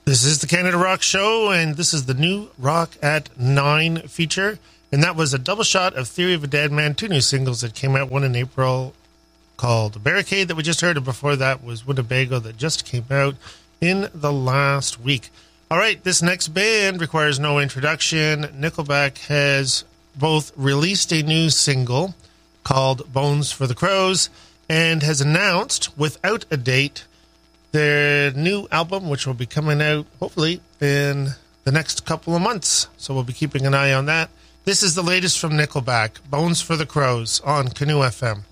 This is the Canada Rock Show, and this is the new Rock at 9 feature. And that was a double shot of Theory of a Dead Man, 2 new singles that came out, one in April called Barricade that we just heard, and before that was Winnebago that just came out in the last week. All right, this next band requires no introduction. Nickelback has both released a new single called Bones for the Crows and has announced, without a date, their new album, which will be coming out, hopefully, in the next couple of months. So we'll be keeping an eye on that. This is the latest from Nickelback, Bones for the Crows, on Canoe FM.